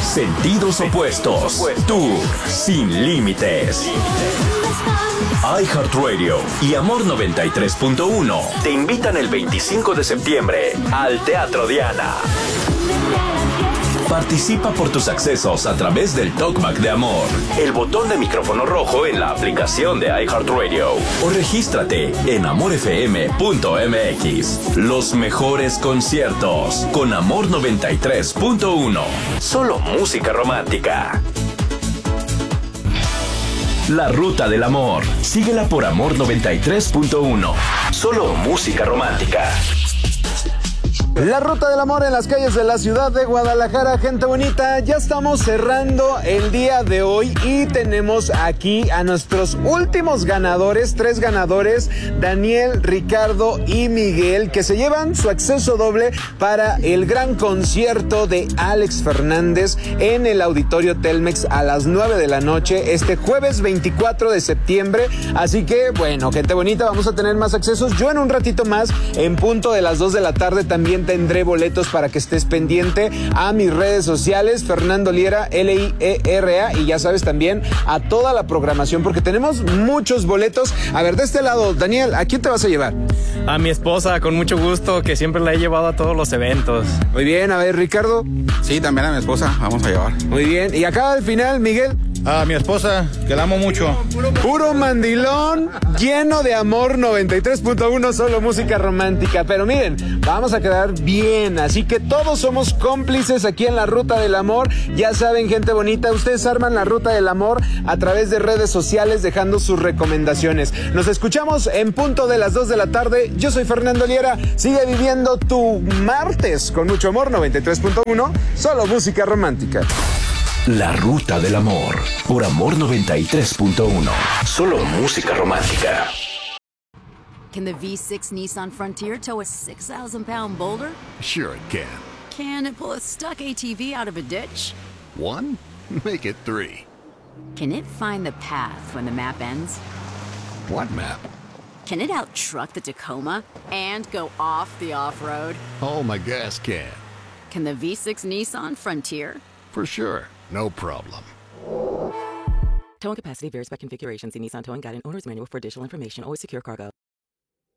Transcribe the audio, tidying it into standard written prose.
Sentidos opuestos. Tour sin límites. iHeartRadio y Amor 93.1 te invitan el 25 de septiembre al Teatro Diana. Participa por tus accesos a través del Talkback de Amor, el botón de micrófono rojo en la aplicación de iHeartRadio o regístrate en amorfm.mx. Los mejores conciertos con Amor 93.1. Solo música romántica. La Ruta del Amor. Síguela por Amor 93.1. Solo música romántica. La Ruta del Amor en las calles de la ciudad de Guadalajara, gente bonita. Ya estamos cerrando el día de hoy y tenemos aquí a nuestros últimos ganadores, 3 ganadores, Daniel, Ricardo y Miguel, que se llevan su acceso doble para el gran concierto de Alex Fernández en el Auditorio Telmex a las 9 de la noche, este jueves 24 de septiembre. Así que, bueno, gente bonita, vamos a tener más accesos. Yo en un ratito más, en punto de las 2 de la tarde, también tendré boletos para que estés pendiente a mis redes sociales, Fernando Liera, Liera, y ya sabes también a toda la programación, porque tenemos muchos boletos. A ver, de este lado, Daniel, ¿a quién te vas a llevar? A mi esposa, con mucho gusto, que siempre la he llevado a todos los eventos. Muy bien, a ver, Ricardo. Sí, también a mi esposa, vamos a llevar. Muy bien, y acá al final, Miguel. A mi esposa, que la amo mucho. Puro mandilón, lleno de amor, 93.1, solo música romántica. Pero miren, vamos a quedar bien, así que todos somos cómplices aquí en la Ruta del Amor. Ya saben, gente bonita, ustedes arman la Ruta del Amor a través de redes sociales dejando sus recomendaciones. Nos escuchamos en punto de las 2 de la tarde. Yo soy Fernando Liera, sigue viviendo tu martes con mucho amor, 93.1, solo música romántica. La Ruta del Amor por Amor 93.1. Solo música romántica. Can the V6 Nissan Frontier tow a 6,000-pound boulder? Sure it can. Can it pull a stuck ATV out of a ditch? 1? Make it 3. Can it find the path when the map ends? What map? Can it out-truck the Tacoma and go off the off-road? Oh, my gas can. Can the V6 Nissan Frontier? For sure. No problem. Towing capacity varies by configuration. See Nissan Towing Guide and Owner's Manual for additional information. Always secure cargo.